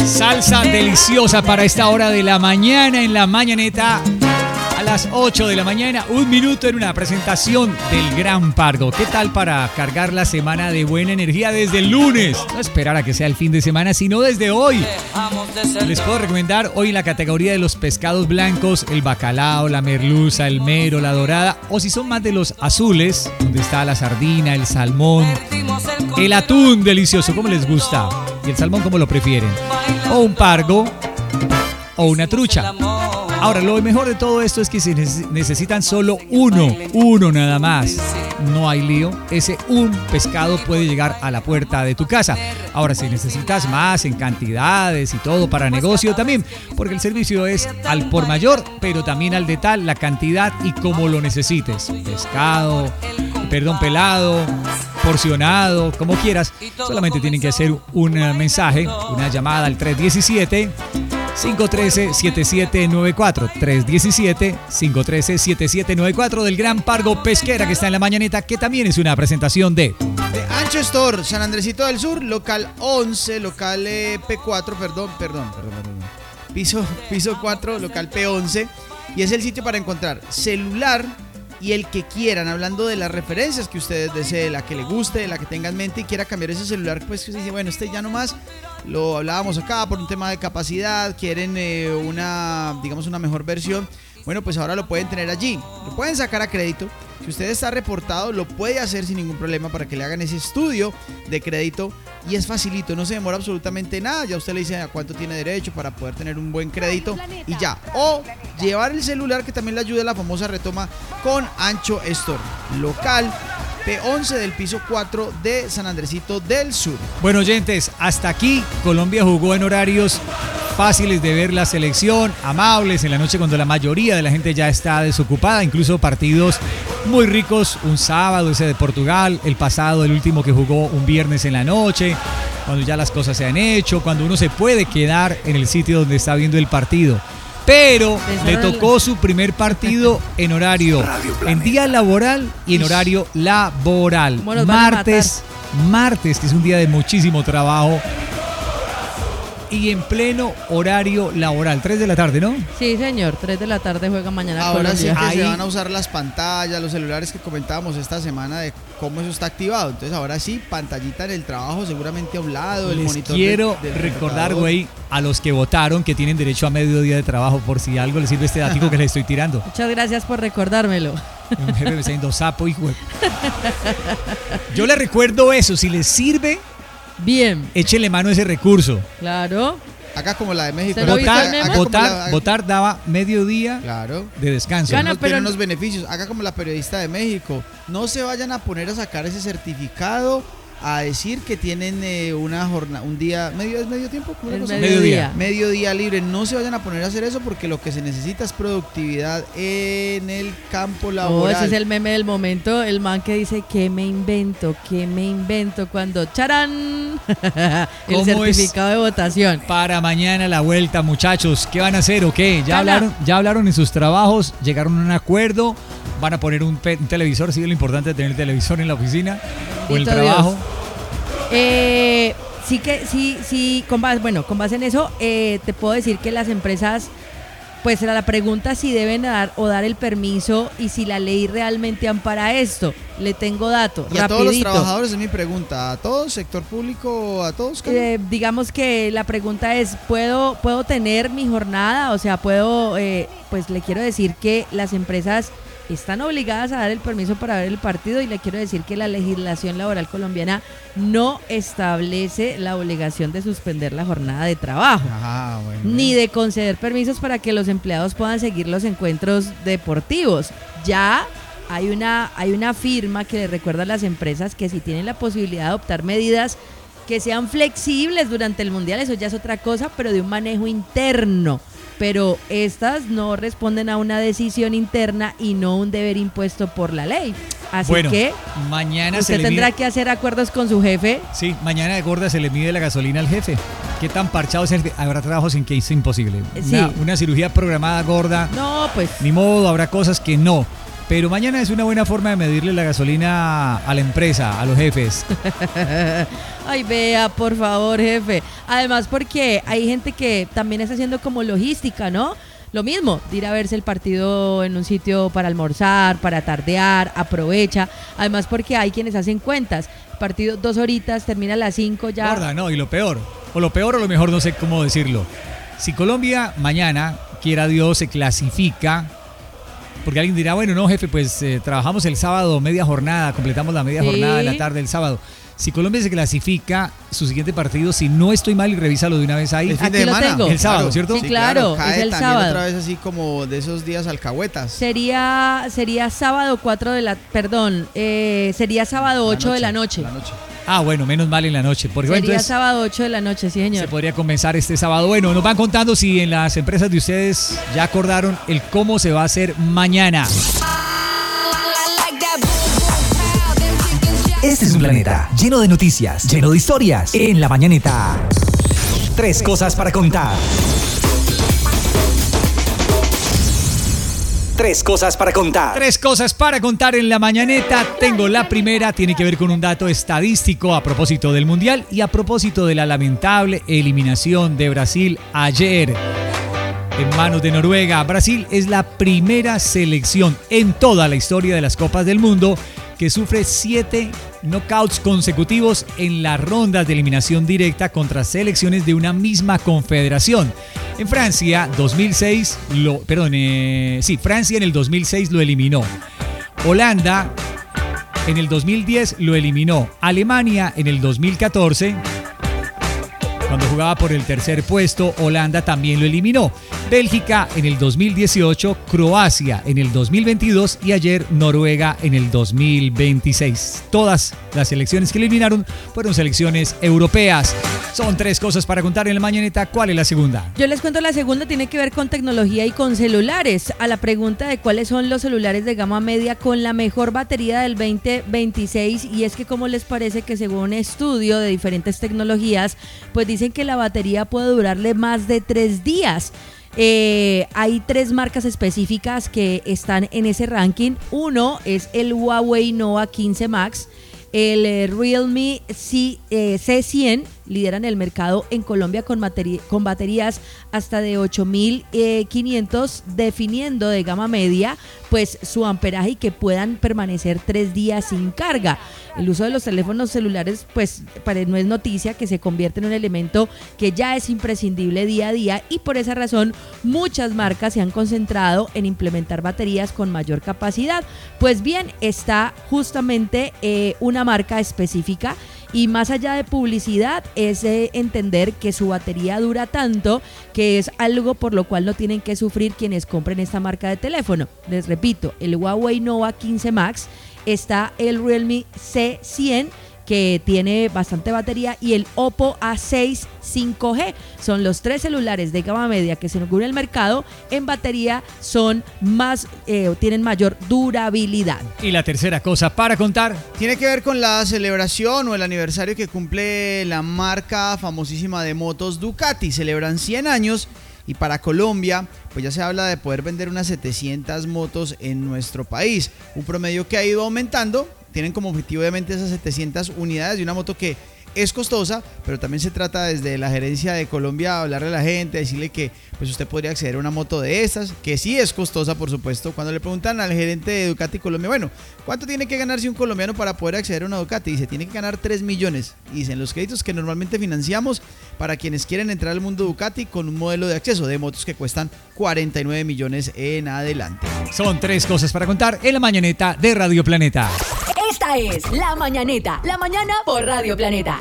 Salsa deliciosa para esta hora de la mañana en la mañaneta. A las 8 de la mañana, 1 minuto en una presentación del Gran Pargo. ¿Qué tal para cargar la semana de buena energía desde el lunes? No esperar a que sea el fin de semana, sino desde hoy. Les puedo recomendar hoy en la categoría de los pescados blancos, el bacalao, la merluza, el mero, la dorada. O si son más de los azules, donde está la sardina, el salmón, el atún delicioso, ¿cómo les gusta? Y el salmón, ¿cómo lo prefieren? O un pargo, o una trucha. Ahora, lo mejor de todo esto es que se necesitan solo uno nada más. No hay lío, ese un pescado puede llegar a la puerta de tu casa. Ahora, si necesitas más en cantidades y todo para negocio también, porque el servicio es al por mayor, pero también al detal, la cantidad y como lo necesites. Pelado, porcionado, como quieras. Solamente tienen que hacer un mensaje, una llamada al 317-513-7794. 317-513-7794 del Gran Pargo Pesquera, que está en la mañaneta, que también es una presentación de Ancho Store, San Andresito del Sur, local 11, local P4, perdón. Piso 4, local P11. Y es el sitio para encontrar celular y el que quieran, hablando de las referencias que ustedes deseen, la que le guste, la que tenga en mente y quiera cambiar ese celular, pues que se dice, bueno, ya nomás lo hablábamos acá por un tema de capacidad, quieren una mejor versión. Bueno, pues ahora lo pueden tener allí, lo pueden sacar a crédito. Si usted está reportado, lo puede hacer sin ningún problema para que le hagan ese estudio de crédito y es facilito, no se demora absolutamente nada. Ya usted le dice a cuánto tiene derecho para poder tener un buen crédito y ya. O llevar el celular, que también le ayuda a la famosa retoma con Ancho Store, local P11 del piso 4 de San Andresito del Sur. Bueno, oyentes, hasta aquí Colombia jugó en horarios fáciles de ver la selección, amables en la noche cuando la mayoría de la gente ya está desocupada, incluso partidos muy ricos, un sábado ese de Portugal, el último que jugó un viernes en la noche, cuando ya las cosas se han hecho, cuando uno se puede quedar en el sitio donde está viendo el partido. Pero le tocó su primer partido en horario, en día laboral y en horario laboral. Martes, que es un día de muchísimo trabajo. Y en pleno horario laboral, 3 de la tarde, ¿no? Sí, señor, 3 de la tarde juega mañana Ahora Colombia. sí que se van a usar las pantallas, los celulares que comentábamos esta semana de cómo eso está activado. Entonces ahora sí, pantallita en el trabajo, seguramente a un lado, el monitor. Quiero recordar, güey, a los que votaron que tienen derecho a mediodía de trabajo, por si algo les sirve este datico que les estoy tirando. Muchas gracias por recordármelo. Un jefe me está diciendo sapo, hijo de... Yo les recuerdo eso, si les sirve... Bien. Échele mano a ese recurso. Claro. Acá como la de México. Votar daba mediodía de descanso. Tiene unos beneficios. Acá como la periodista de México. No se vayan a poner a sacar ese certificado a decir que tienen una jornada, un día, medio tiempo, ¿cómo es mediodía libre. No se vayan a poner a hacer eso porque lo que se necesita es productividad en el campo laboral. Ese es el meme del momento, el man que dice ¿qué me invento? Cuando ¡charán! El certificado de votación. Para mañana la vuelta, muchachos, ¿qué van a hacer o qué? ¿Ya hablaron en sus trabajos? ¿Llegaron a un acuerdo? ¿Van a poner un televisor? ¿Sí es lo importante de tener el televisor en la oficina o en el trabajo? Sí, con base en eso, te puedo decir que las empresas, pues era la pregunta si deben dar el permiso y si la ley realmente ampara esto. Le tengo datos, y rapidito. A todos los trabajadores es mi pregunta, ¿a todos, sector público, a todos? Digamos que la pregunta es, ¿puedo tener mi jornada? O sea, pues le quiero decir que las empresas están obligadas a dar el permiso para ver el partido y le quiero decir que la legislación laboral colombiana no establece la obligación de suspender la jornada de trabajo, ni de conceder permisos para que los empleados puedan seguir los encuentros deportivos. Ya hay una firma que le recuerda a las empresas que si tienen la posibilidad de adoptar medidas que sean flexibles durante el Mundial, eso ya es otra cosa, pero de un manejo interno. Pero estas no responden a una decisión interna y no un deber impuesto por la ley. Así que mañana usted tendrá que hacer acuerdos con su jefe. Sí, mañana de gorda se le mide la gasolina al jefe. ¿Qué tan parchado es? Habrá trabajos en que es imposible. Sí. Una cirugía programada gorda. No, pues. Ni modo, habrá cosas que no. Pero mañana es una buena forma de medirle la gasolina a la empresa, a los jefes. Ay, vea, por favor, jefe. Además, porque hay gente que también está haciendo como logística, ¿no? Lo mismo, de ir a verse el partido en un sitio para almorzar, para tardear, aprovecha. Además, porque hay quienes hacen cuentas. Partido 2 horitas, termina a las 5 ya. Gorda, no, y lo peor o lo mejor, no sé cómo decirlo. Si Colombia mañana, quiera Dios, se clasifica, porque alguien dirá, bueno, no, jefe, pues trabajamos el sábado media jornada, completamos la media jornada de la tarde del sábado. Si Colombia se clasifica, su siguiente partido, si no estoy mal, y revísalo de una vez ahí. El fin de Aquí lo semana. tengo. El sábado, Claro. ¿cierto? Sí, claro, Cae es el también sábado. otra vez así como de esos días alcahuetas. Sería sábado 4 de la... Perdón, sería sábado 8 de la noche. Ah, bueno, menos mal en la noche. Porque bueno, Sería entonces sábado 8 de la noche, sí, señor. se podría comenzar este sábado. Bueno, nos van contando si en las empresas de ustedes ya acordaron el cómo se va a hacer mañana. Este es un planeta lleno de noticias, lleno de historias. En la mañanita, 3 cosas para contar. 3 cosas para contar. 3 cosas para contar en la mañaneta. Tengo la primera, tiene que ver con un dato estadístico a propósito del Mundial y a propósito de la lamentable eliminación de Brasil ayer en manos de Noruega. Brasil es la primera selección en toda la historia de las Copas del Mundo que sufre 7 knockouts consecutivos en las rondas de eliminación directa contra selecciones de una misma confederación. En Francia, Francia en el 2006 lo eliminó. Holanda en el 2010 lo eliminó. Alemania en el 2014, cuando jugaba por el tercer puesto, Holanda también lo eliminó. Bélgica en el 2018, Croacia en el 2022 y ayer Noruega en el 2026. Todas las selecciones que eliminaron fueron selecciones europeas. Son 3 cosas para contar en la mañaneta. ¿Cuál es la segunda? Yo les cuento la segunda, tiene que ver con tecnología y con celulares. A la pregunta de cuáles son los celulares de gama media con la mejor batería del 2026, y es que cómo les parece que según un estudio de diferentes tecnologías, pues dicen que la batería puede durarle más de 3 días. Hay 3 marcas específicas que están en ese ranking. Uno es el Huawei Nova 15 Max, el Realme C100, lideran el mercado en Colombia con baterías hasta de 8500, definiendo de gama media pues su amperaje y que puedan permanecer 3 días sin carga. El uso de los teléfonos celulares pues no es noticia, que se convierte en un elemento que ya es imprescindible día a día, y por esa razón muchas marcas se han concentrado en implementar baterías con mayor capacidad. Pues bien, está justamente una marca específica, y más allá de publicidad es entender que su batería dura tanto que es algo por lo cual no tienen que sufrir quienes compren esta marca de teléfono. Les repito, el Huawei Nova 15 Max, está el Realme C100 que tiene bastante batería, y el Oppo A6 5G. Son los 3 celulares de gama media que según el mercado en batería son tienen mayor durabilidad. Y la tercera cosa para contar tiene que ver con la celebración o el aniversario que cumple la marca famosísima de motos Ducati. Celebran 100 años. Y para Colombia, pues ya se habla de poder vender unas 700 motos en nuestro país. Un promedio que ha ido aumentando. Tienen como objetivo obviamente esas 700 unidades de una moto que es costosa, pero también se trata desde la gerencia de Colombia hablarle a la gente, decirle que pues usted podría acceder a una moto de estas, que sí es costosa, por supuesto. Cuando le preguntan al gerente de Ducati Colombia, bueno, ¿cuánto tiene que ganarse un colombiano para poder acceder a una Ducati? Dice, tiene que ganar 3 millones. Y dicen, los créditos que normalmente financiamos para quienes quieren entrar al mundo Ducati con un modelo de acceso de motos que cuestan 49 millones en adelante. Son 3 cosas para contar en la mañaneta de Radio Planeta. Esta es La Mañaneta, la mañana por Radio Planeta.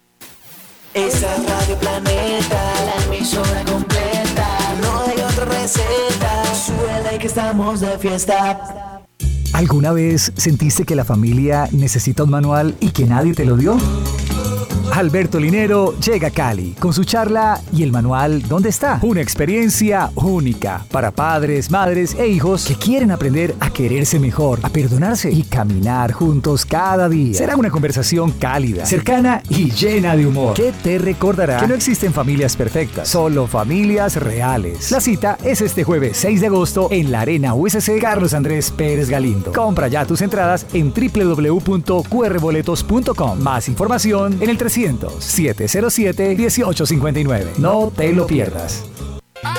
Esa es Radio Planeta, la emisora completa. No hay otra receta, súbela que estamos de fiesta. ¿Alguna vez sentiste que la familia necesita un manual y que nadie te lo dio? Alberto Linero llega a Cali con su charla y el manual ¿Dónde está? Una experiencia única para padres, madres e hijos que quieren aprender a quererse mejor, a perdonarse y caminar juntos cada día. Será una conversación cálida, cercana y llena de humor que te recordará que no existen familias perfectas, solo familias reales. La cita es este jueves 6 de agosto en la Arena USC Carlos Andrés Pérez Galindo. Compra ya tus entradas en www.qrboletos.com. Más información en el 300-707-1859. No te lo pierdas.